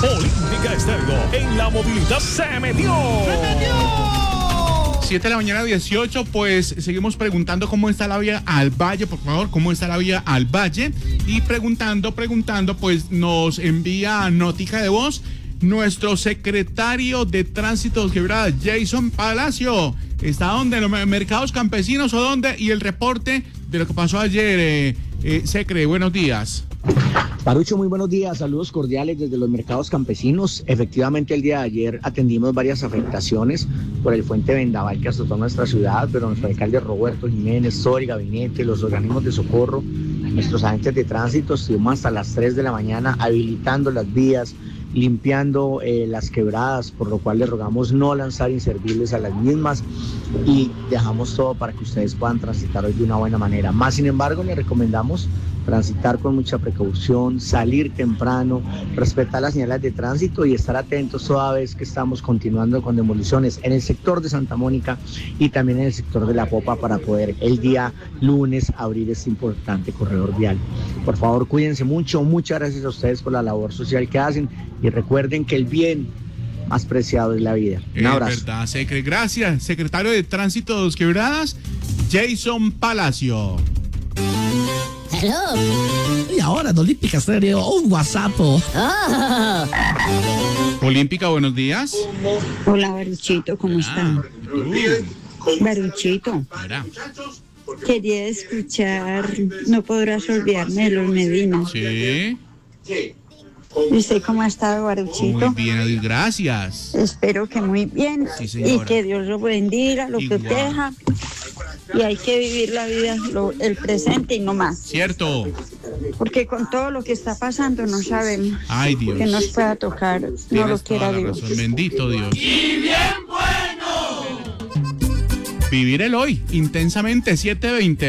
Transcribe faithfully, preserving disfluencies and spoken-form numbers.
Olímpica Estéreo en la movilidad se metió. ¡Se metió! siete de la mañana, dieciocho, pues seguimos preguntando cómo está la vía al Valle, por favor, cómo está la vía al Valle. Y preguntando, preguntando, pues nos envía notica de voz nuestro secretario de Tránsito Quebrada, Jason Palacio. ¿Está dónde? ¿En los mercados campesinos o dónde? Y el reporte de lo que pasó ayer, eh, eh, Secre, buenos días. Parucho, muy buenos días, saludos cordiales desde los mercados campesinos. Efectivamente, el día de ayer atendimos varias afectaciones por el fuerte vendaval que azotó nuestra ciudad, pero nuestro alcalde Roberto Jiménez, todo el gabinete, los organismos de socorro, nuestros agentes de tránsito, estuvimos hasta las tres de la mañana habilitando las vías, limpiando eh, las quebradas, por lo cual les rogamos no lanzar inservibles a las mismas y dejamos todo para que ustedes puedan transitar hoy de una buena manera. Más sin embargo, les recomendamos transitar con mucha precaución, salir temprano, respetar las señales de tránsito y estar atentos toda vez que estamos continuando con demoliciones en el sector de Santa Mónica y también en el sector de La Popa para poder el día lunes abrir este importante corredor vial. Por favor, cuídense mucho, muchas gracias a ustedes por la labor social que hacen y recuerden que el bien más preciado es la vida. Un abrazo. Es verdad, Secre. Gracias, secretario de Tránsito de Dos Quebradas, Jason Palacio. Hello. Y ahora en Olímpica Estéreo, un WhatsApp. Oh. Olímpica, buenos días. Hola, Baruchito, ¿cómo está? Uh, Baruchito, mira. quería escuchar No podrás olvidarme de los Medina. Sí. ¿Y usted cómo ha estado, Baruchito? Muy bien, Adil, gracias. Espero que muy bien. Sí, Y señora. que Dios lo bendiga, lo Igual. proteja. Y hay que vivir la vida, lo- el presente y no más. Cierto. Porque con todo lo que está pasando no sabemos Ay, Dios. que nos pueda tocar, no lo Tienes quiera toda la Dios. razón. Bendito Dios. Y bien bueno. Vivir el hoy intensamente, siete veinte.